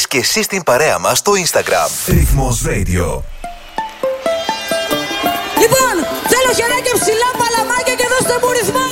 Μπες και εσύ στην παρέα μας στο Instagram. Ρυθμός Radio. Λοιπόν, θέλω χεράκια ψηλά, παλαμάκια και δώστε μου ρυθμό.